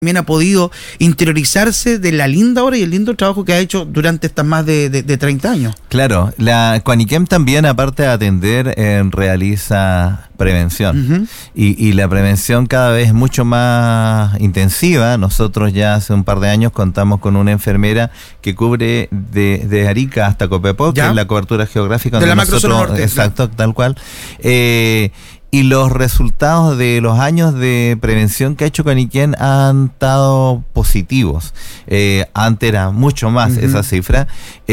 también ha podido interiorizarse de la linda obra y el lindo trabajo que ha hecho durante estas más de 30 años. Claro, la Coaniquem también, aparte de atender, realiza prevención. Y la prevención cada vez es mucho más intensiva. Nosotros ya hace un par de años contamos con una enfermera que cubre de Arica hasta Copiapó, que es la cobertura geográfica de la macrozona norte. Exacto, tal cual. Y los resultados de los años de prevención que ha hecho Coaniquem han estado positivos. Antes era mucho más esa cifra.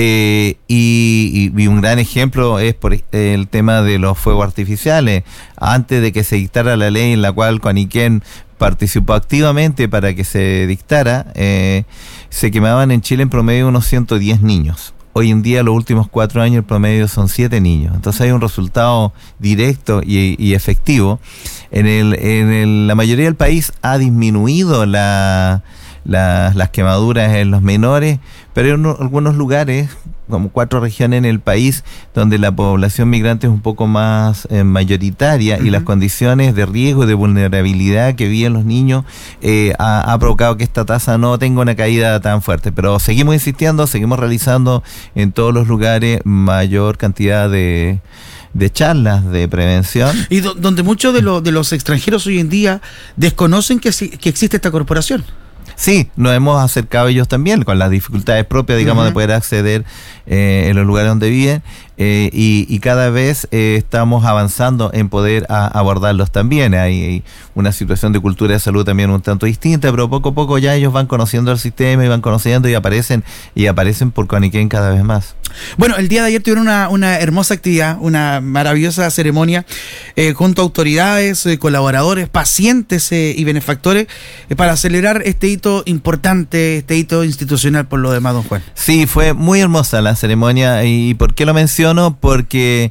Y un gran ejemplo es por el tema de los fuegos artificiales. Antes de que se dictara la ley en la cual Coaniquem participó activamente para que se dictara, se quemaban en Chile en promedio unos 110 niños. Hoy en día, los últimos 4 años, el promedio son 7 niños. Entonces hay un resultado directo y efectivo. En la mayoría del país ha disminuido las quemaduras en los menores, pero hay algunos lugares, como 4 regiones en el país, donde la población migrante es un poco más mayoritaria, y las condiciones de riesgo y de vulnerabilidad que viven los niños ha provocado que esta tasa no tenga una caída tan fuerte. Pero seguimos insistiendo, seguimos realizando en todos los lugares mayor cantidad de charlas de prevención. Y donde muchos de los extranjeros hoy en día desconocen que existe esta corporación. Sí, nos hemos acercado a ellos también, con las dificultades propias, digamos, de poder acceder en los lugares donde viven, y cada vez estamos avanzando en poder abordarlos también. Hay una situación de cultura de salud también un tanto distinta, pero poco a poco ya ellos van conociendo el sistema y van conociendo y aparecen por Coaniquem cada vez más. Bueno, el día de ayer tuvieron una hermosa actividad, una maravillosa ceremonia junto a autoridades, colaboradores, pacientes y benefactores para celebrar este hito importante, este hito institucional por lo demás, don Juan. Sí, fue muy hermosa la ceremonia. ¿Y por qué lo menciono? Porque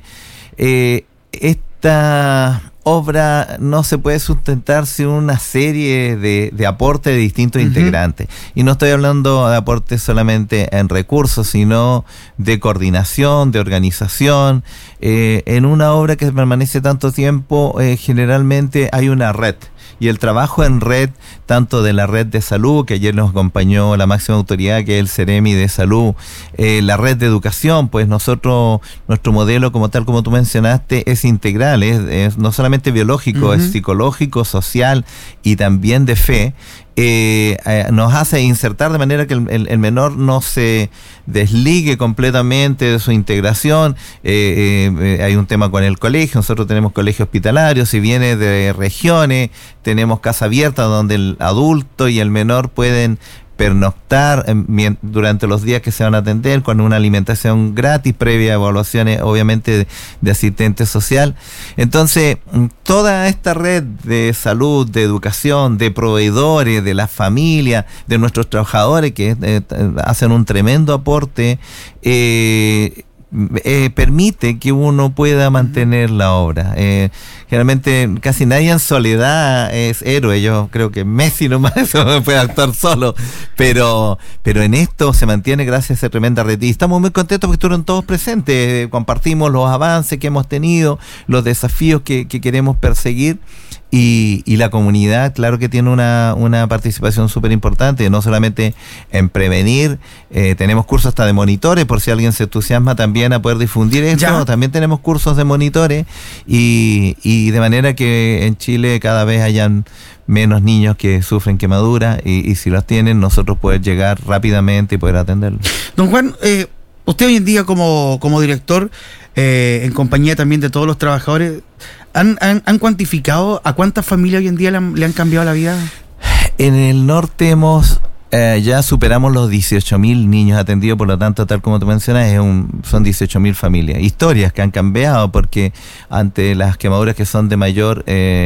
esta obra no se puede sustentar sin una serie de aportes de distintos integrantes. Y no estoy hablando de aportes solamente en recursos, sino de coordinación, de organización. En una obra que permanece tanto tiempo, generalmente hay una red. Y el trabajo en red, tanto de la red de salud, que ayer nos acompañó la máxima autoridad, que es el Ceremi de Salud, la red de educación, pues nuestro modelo, como tal como tú mencionaste, es integral, es no solamente biológico, es psicológico, social y también de fe. Nos hace insertar de manera que el menor no se desligue completamente de su integración. Hay un tema con el colegio. Nosotros tenemos colegio hospitalario. Si viene de regiones, tenemos casa abierta donde el adulto y el menor pueden pernoctar durante los días que se van a atender, con una alimentación gratis, previa a evaluaciones obviamente de asistente social. Entonces, toda esta red de salud, de educación, de proveedores, de la familia, de nuestros trabajadores que hacen un tremendo aporte, permite que uno pueda mantener la obra. Generalmente casi nadie en soledad es héroe. Yo creo que Messi nomás puede actuar solo, pero en esto se mantiene gracias a esa tremenda red, y estamos muy contentos porque estuvieron todos presentes. Compartimos los avances que hemos tenido, los desafíos que queremos perseguir, y la comunidad, claro que tiene una participación súper importante, no solamente en prevenir. Tenemos cursos hasta de monitores, por si alguien se entusiasma también a poder difundir esto. También tenemos cursos de monitores, y de manera que en Chile cada vez hayan menos niños que sufren quemaduras, y si los tienen, nosotros poder llegar rápidamente y poder atenderlos. Don Juan, usted hoy en día como director, en compañía también de todos los trabajadores, ¿han cuantificado a cuántas familias hoy en día le han cambiado la vida? En el norte ya superamos los 18.000 niños atendidos, por lo tanto, tal como tú mencionas, son 18.000 familias. Historias que han cambiado, porque ante las quemaduras que son de mayor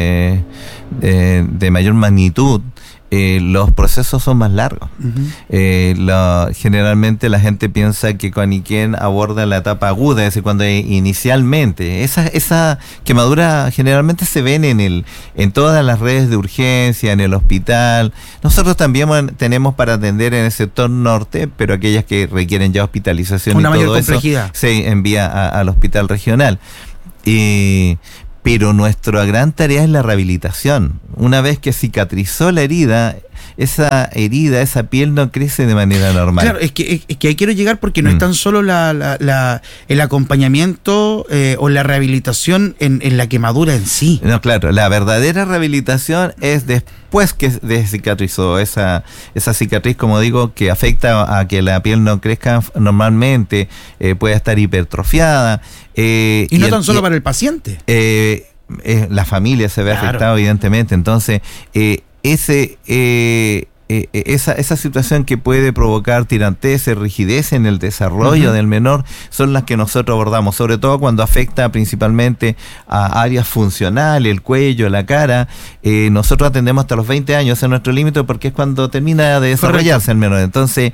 magnitud, los procesos son más largos. Generalmente la gente piensa que Coaniquem aborda la etapa aguda, es decir, cuando inicialmente esa quemadura generalmente se ven en todas las redes de urgencia, en el hospital. Nosotros también tenemos para atender en el sector norte, pero aquellas que requieren ya hospitalización una y mayor todo complejidad, eso se envía al hospital regional. Pero nuestra gran tarea es la rehabilitación. Una vez que cicatrizó la herida, esa herida, esa piel no crece de manera normal. Claro, es que ahí quiero llegar porque no es tan solo el acompañamiento o la rehabilitación en la quemadura en sí. No, claro, la verdadera rehabilitación es después que cicatrizó esa cicatriz, como digo, que afecta a que la piel no crezca normalmente, puede estar hipertrofiada. Y no tan solo para el paciente. La familia se ve afectada, evidentemente. Entonces, esa situación que puede provocar tirantez, rigidez en el desarrollo del menor, son las que nosotros abordamos, sobre todo cuando afecta principalmente a áreas funcionales, el cuello, la cara. Nosotros atendemos hasta los 20 años, en nuestro límite, porque es cuando termina de desarrollarse el menor. Entonces,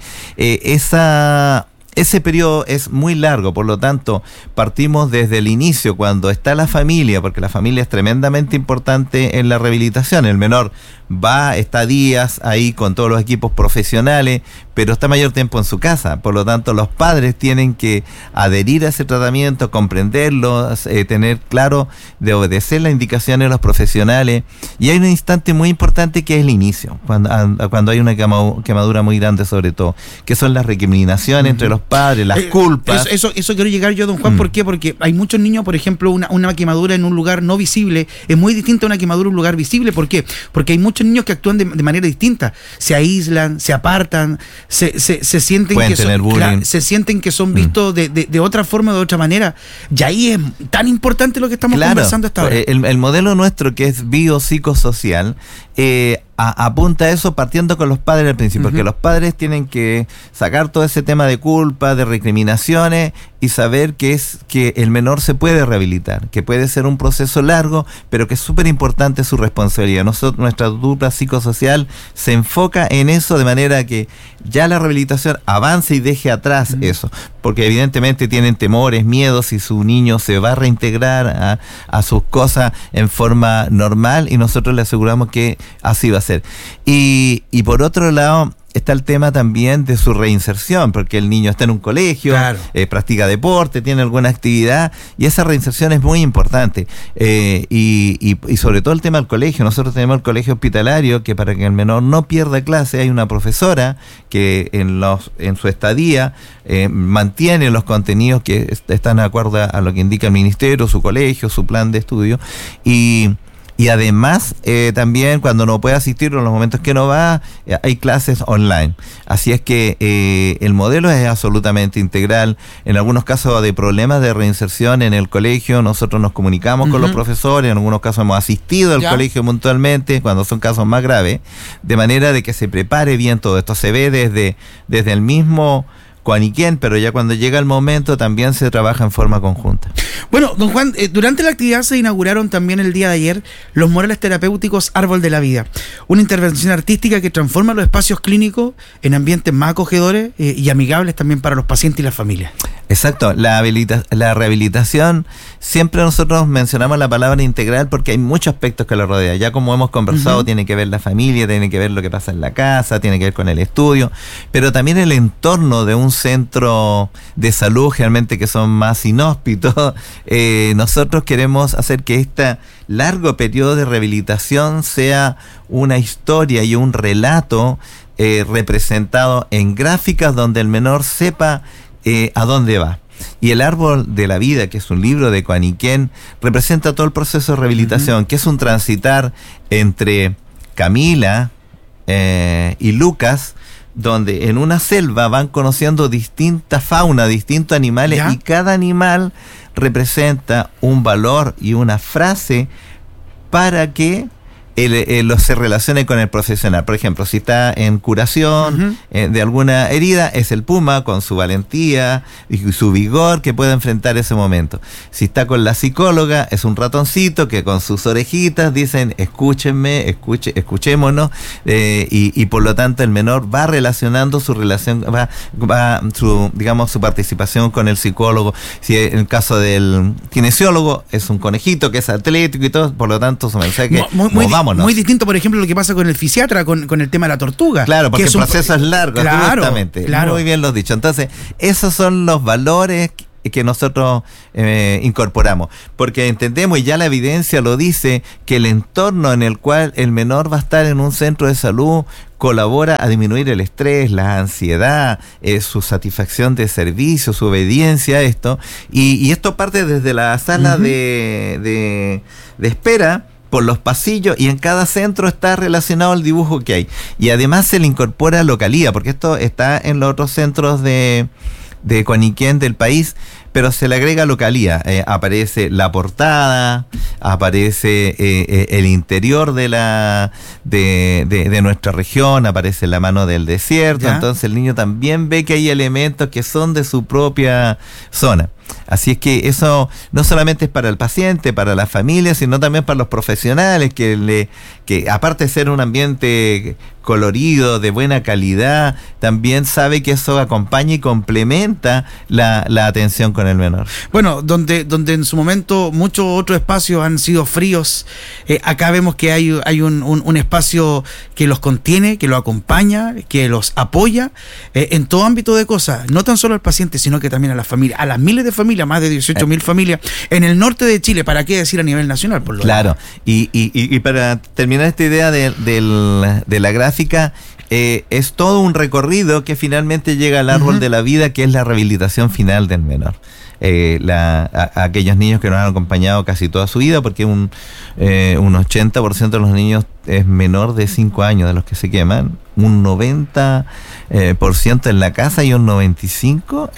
ese periodo es muy largo, por lo tanto, partimos desde el inicio, cuando está la familia, porque la familia es tremendamente importante en la rehabilitación. El menor está días ahí con todos los equipos profesionales, pero está mayor tiempo en su casa. Por lo tanto, los padres tienen que adherir a ese tratamiento, comprenderlo, tener claro de obedecer las indicaciones de los profesionales. Y hay un instante muy importante que es el inicio, cuando hay una quemadura muy grande, sobre todo, que son las recriminaciones entre los padres, las culpas. Eso quiero llegar yo, don Juan. ¿Por qué? Porque hay muchos niños, por ejemplo, una quemadura en un lugar no visible es muy distinta a una quemadura en un lugar visible. ¿Por qué? Porque hay muchos niños que actúan de manera distinta, se aíslan, se apartan, se sienten se sienten que son vistos de otra forma, de otra manera. Y ahí es tan importante lo que estamos conversando esta hora. El modelo nuestro, que es biopsicosocial, apunta a eso partiendo con los padres al principio, porque los padres tienen que sacar todo ese tema de culpa, de recriminaciones, y saber que el menor se puede rehabilitar, que puede ser un proceso largo, pero que es súper importante su responsabilidad. Nuestra dupla psicosocial se enfoca en eso, de manera que ya la rehabilitación avance y deje atrás eso, porque evidentemente tienen temores, miedos, si su niño se va a reintegrar a sus cosas en forma normal, y nosotros le aseguramos que así va a ser. Y por otro lado, está el tema también de su reinserción, porque el niño está en un colegio, practica deporte, tiene alguna actividad, y esa reinserción es muy importante. Y sobre todo el tema del colegio. Nosotros tenemos el colegio hospitalario, que para que el menor no pierda clase, hay una profesora que en su estadía mantiene los contenidos que están de acuerdo a lo que indica el ministerio, su colegio, su plan de estudio, y además, también cuando no puede asistir, en los momentos que no va, hay clases online. Así es que el modelo es absolutamente integral. En algunos casos de problemas de reinserción en el colegio, nosotros nos comunicamos con los profesores. En algunos casos hemos asistido al colegio puntualmente, cuando son casos más graves, de manera de que se prepare bien todo esto. Se ve desde el mismo Coaniquén, pero ya cuando llega el momento también se trabaja en forma conjunta. Bueno, don Juan, durante la actividad se inauguraron también el día de ayer los murales terapéuticos Árbol de la Vida, una intervención artística que transforma los espacios clínicos en ambientes más acogedores y amigables también para los pacientes y las familias. Exacto, la rehabilitación, siempre nosotros mencionamos la palabra integral porque hay muchos aspectos que lo rodean. Ya como hemos conversado, tiene que ver la familia, tiene que ver lo que pasa en la casa, tiene que ver con el estudio, pero también el entorno de un centro de salud, generalmente que son más inhóspitos. Nosotros queremos hacer que este largo periodo de rehabilitación sea una historia y un relato representado en gráficas donde el menor sepa a dónde va. Y el Árbol de la Vida, que es un libro de Coaniquén, representa todo el proceso de rehabilitación, que es un transitar entre Camila y Lucas, donde en una selva van conociendo distinta fauna, distintos animales, y cada animal representa un valor y una frase para que se relacione con el profesional. Por ejemplo, si está en curación de alguna herida, es el puma con su valentía y su vigor que puede enfrentar ese momento. Si está con la psicóloga, es un ratoncito que con sus orejitas dicen escúchenme, escuchémonos, y por lo tanto el menor va relacionando su relación, su participación con el psicólogo. Si en el caso del kinesiólogo es un conejito que es atlético y todo, por lo tanto su mensaje muy distinto, por ejemplo, lo que pasa con el fisiatra, con el tema de la tortuga. Claro, porque el proceso es largo, claro, justamente. Claro. Muy bien lo has dicho. Entonces, esos son los valores que nosotros incorporamos, porque entendemos, y ya la evidencia lo dice, que el entorno en el cual el menor va a estar en un centro de salud colabora a disminuir el estrés, la ansiedad, su satisfacción de servicio, su obediencia a esto, y esto parte desde la sala de espera, por los pasillos, y en cada centro está relacionado el dibujo que hay, y además se le incorpora localía, porque esto está en los otros centros de Cuaniquén del país, pero se le agrega localía. Aparece la portada, aparece el interior de nuestra región, aparece la mano del desierto. ¿Ya? Entonces el niño también ve que hay elementos que son de su propia zona. Así es que eso no solamente es para el paciente, para la familia, sino también para los profesionales, que aparte de ser un ambiente colorido, de buena calidad, también sabe que eso acompaña y complementa la atención con el menor. Bueno, donde en su momento muchos otros espacios han sido fríos, acá vemos que hay un espacio que los contiene, que los acompaña, que los apoya en todo ámbito de cosas, no tan solo al paciente, sino que también a las familias, a las miles de familias, más de 18.000 familias en el norte de Chile, ¿para qué decir a nivel nacional? Por lo claro, y para terminar esta idea de la gráfica, es todo un recorrido que finalmente llega al árbol de la vida, que es la rehabilitación final del menor. A aquellos niños que nos han acompañado casi toda su vida, porque un 80% de los niños es menor de 5 años de los que se queman, un 90% en la casa y un 95%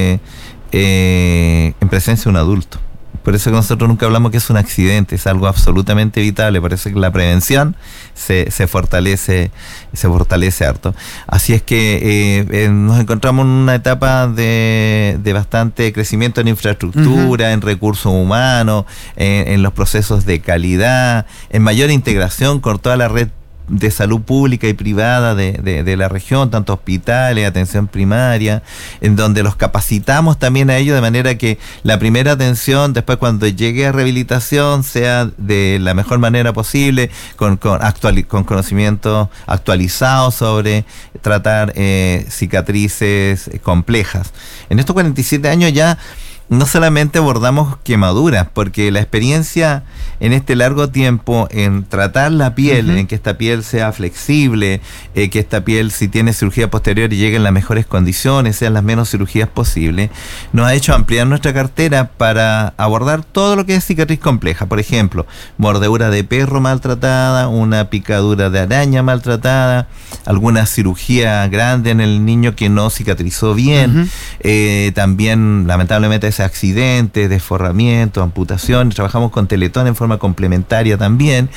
en presencia de un adulto. Por eso que nosotros nunca hablamos que es un accidente, es algo absolutamente evitable. Por eso que la prevención se fortalece harto. Así es que nos encontramos en una etapa de bastante crecimiento en infraestructura, en recursos humanos, en los procesos de calidad, en mayor integración con toda la red de salud pública y privada de la región, tanto hospitales, atención primaria, en donde los capacitamos también a ellos, de manera que la primera atención, después cuando llegue a rehabilitación, sea de la mejor manera posible, con conocimientos actualizados sobre tratar cicatrices complejas. En estos 47 años ya no solamente abordamos quemaduras, porque la experiencia en este largo tiempo en tratar la piel, en que esta piel sea flexible, que esta piel, si tiene cirugía posterior, llegue en las mejores condiciones, sean las menos cirugías posibles, nos ha hecho ampliar nuestra cartera para abordar todo lo que es cicatriz compleja. Por ejemplo, mordedura de perro maltratada, una picadura de araña maltratada, alguna cirugía grande en el niño que no cicatrizó bien, también lamentablemente accidentes, desforramiento, amputación. Trabajamos con Teletón en forma complementaria también,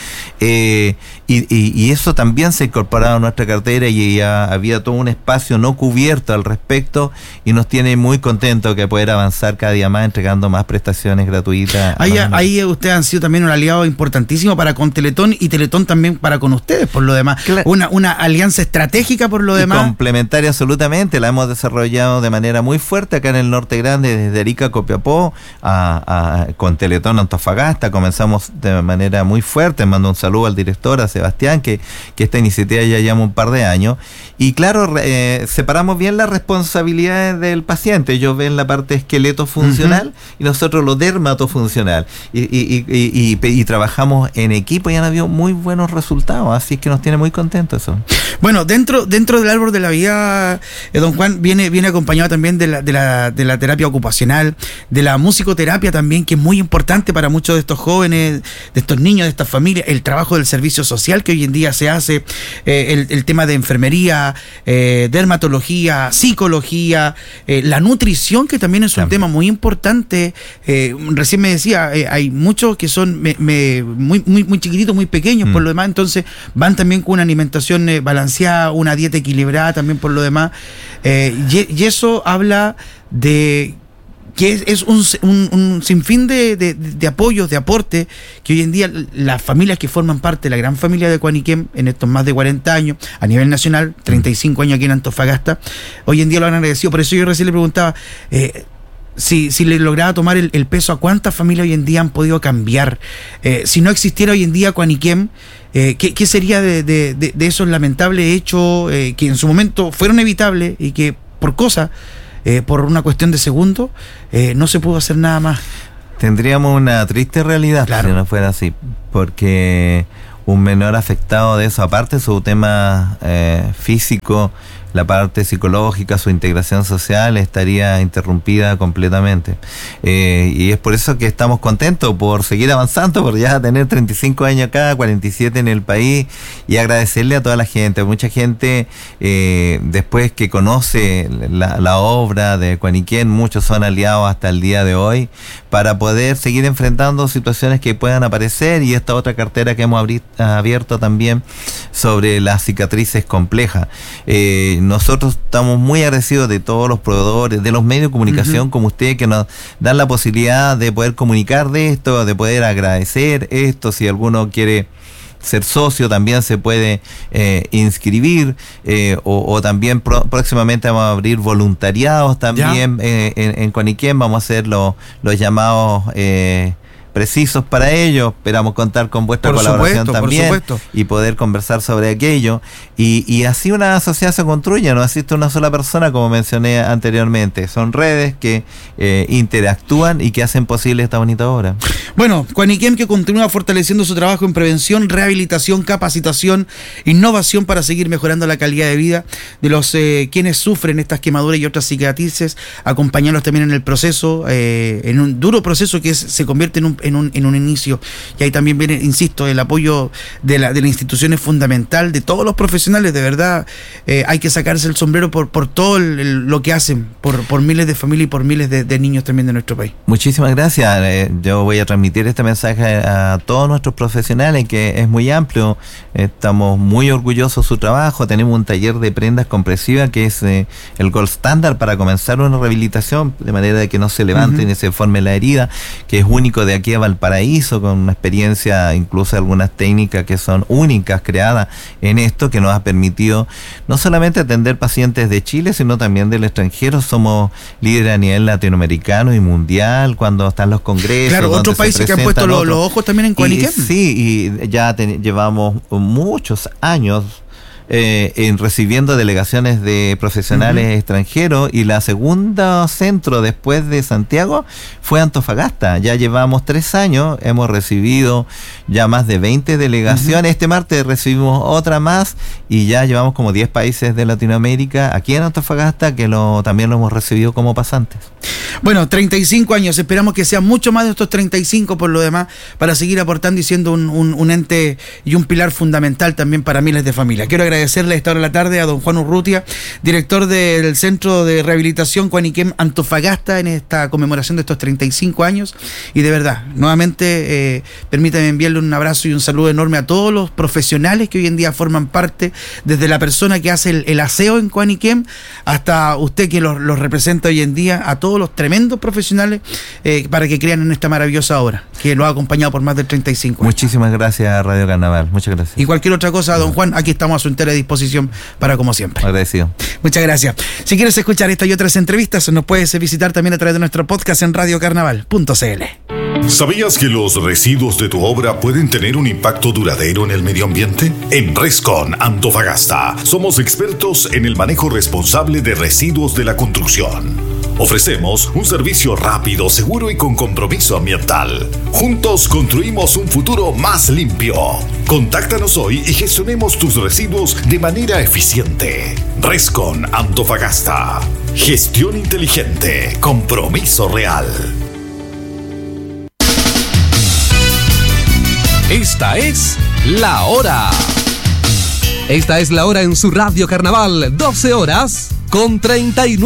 y eso también se ha incorporado a nuestra cartera, y ya había todo un espacio no cubierto al respecto, y nos tiene muy contentos que poder avanzar cada día más entregando más prestaciones gratuitas. Ahí ustedes han sido también un aliado importantísimo para con Teletón, y Teletón también para con ustedes, por lo demás. Claro. Una alianza estratégica por lo demás. Complementaria absolutamente, la hemos desarrollado de manera muy fuerte acá en el Norte Grande, desde Arica, Copiapó, con Teletón Antofagasta. Comenzamos de manera muy fuerte. Mando un saludo al director, a Sebastián, que esta iniciativa ya lleva un par de años. Y claro, separamos bien las responsabilidades del paciente. Ellos ven la parte esqueleto funcional y nosotros lo dermatofuncional. Y trabajamos en equipo y han habido muy buenos resultados. Así es que nos tiene muy contentos eso. Bueno, dentro del árbol de la vida, don Juan, viene acompañado también de la terapia ocupacional, de la musicoterapia también, que es muy importante para muchos de estos jóvenes, de estos niños, de estas familias, el trabajo del servicio social que hoy en día se hace, el tema de enfermería, dermatología, psicología, la nutrición, que también es un tema muy importante. Recién me decía, hay muchos que son muy chiquititos, muy pequeños por lo demás, entonces van también con una alimentación balanceada, una dieta equilibrada también por lo demás, y eso habla de que es un sinfín de apoyos, de aporte, que hoy en día las familias que forman parte de la gran familia de Cuaniquén en estos más de 40 años, a nivel nacional, 35 años aquí en Antofagasta, hoy en día lo han agradecido. Por eso yo recién le preguntaba si le lograba tomar el peso a cuántas familias hoy en día han podido cambiar. Si no existiera hoy en día Cuaniquén, ¿qué sería de esos lamentables hechos que en su momento fueron evitables y que por cosas por una cuestión de segundos, no se pudo hacer nada más. Tendríamos una triste realidad, claro, si no fuera así, porque un menor afectado de eso, aparte de su tema físico, la parte psicológica, su integración social estaría interrumpida completamente. Y es por eso que estamos contentos por seguir avanzando, por ya tener 35 años acá, 47 en el país, y agradecerle a toda la gente. Mucha gente, después que conoce la obra de Cuaniquén, muchos son aliados hasta el día de hoy, para poder seguir enfrentando situaciones que puedan aparecer, y esta otra cartera que hemos abierto también sobre las cicatrices complejas. Nosotros estamos muy agradecidos de todos los proveedores, de los medios de comunicación como usted, que nos dan la posibilidad de poder comunicar de esto, de poder agradecer esto. Si alguno quiere ser socio, también se puede inscribir, o también próximamente vamos a abrir voluntariados también en Cuaniquén. Vamos a hacer los llamados precisos para ello. Esperamos contar con vuestra colaboración también y poder conversar sobre aquello, y así una sociedad se construye, no existe una sola persona, como mencioné anteriormente, son redes que interactúan y que hacen posible esta bonita obra. Bueno, Cuaniquén, que continúa fortaleciendo su trabajo en prevención, rehabilitación, capacitación, innovación para seguir mejorando la calidad de vida de los quienes sufren estas quemaduras y otras cicatrices, acompañarlos también en el proceso, en un duro proceso que se convierte en un inicio. Y ahí también viene, insisto, el apoyo de la institución es fundamental, de todos los profesionales, de verdad. Hay que sacarse el sombrero por todo lo que hacen, por miles de familias y por miles de niños también de nuestro país. Muchísimas gracias. Yo voy a transmitir este mensaje a todos nuestros profesionales, que es muy amplio. Estamos muy orgullosos de su trabajo. Tenemos un taller de prendas compresivas que es el gold standard para comenzar una rehabilitación, de manera de que no se levante ni se forme la herida, que es único de aquí a Valparaíso, con una experiencia, incluso algunas técnicas que son únicas creadas en esto, que nos ha permitido no solamente atender pacientes de Chile, sino también del extranjero. Somos líderes a nivel latinoamericano y mundial cuando están los congresos. Claro, otros países que han puesto los ojos también en Cuaniquén. Sí, y ya llevamos muchos años en recibiendo delegaciones de profesionales extranjeros, y la segunda centro después de Santiago fue Antofagasta. Ya llevamos 3 años, hemos recibido ya más de 20 delegaciones. Este martes recibimos otra más, y ya llevamos como 10 países de Latinoamérica aquí en Antofagasta que también lo hemos recibido como pasantes. Bueno, 35 años, esperamos que sean mucho más de estos 35 por lo demás, para seguir aportando y siendo un ente y un pilar fundamental también para miles de familias. Quiero agradecerle a esta hora de la tarde a don Juan Urrutia, director del Centro de Rehabilitación Cuaniquén Antofagasta, en esta conmemoración de estos 35 años, y de verdad, nuevamente permítame enviarle un abrazo y un saludo enorme a todos los profesionales que hoy en día forman parte, desde la persona que hace el aseo en Cuaniquén hasta usted que los representa hoy en día, a todos los tremendos profesionales, para que crean en esta maravillosa obra que lo ha acompañado por más de 35 años. Muchísimas gracias a Radio Carnaval, muchas gracias. Y cualquier otra cosa, don Juan, aquí estamos a su entera disposición para como siempre. Agradecido. Muchas gracias. Si quieres escuchar esta y otras entrevistas, nos puedes visitar también a través de nuestro podcast en radiocarnaval.cl. ¿Sabías que los residuos de tu obra pueden tener un impacto duradero en el medio ambiente? En Rescon Antofagasta somos expertos en el manejo responsable de residuos de la construcción. Ofrecemos un servicio rápido, seguro y con compromiso ambiental. Juntos construimos un futuro más limpio. Contáctanos hoy y gestionemos tus residuos de manera eficiente. Rescon Antofagasta. Gestión inteligente. Compromiso real. Esta es la hora. Esta es la hora en su Radio Carnaval, 12 horas con 39.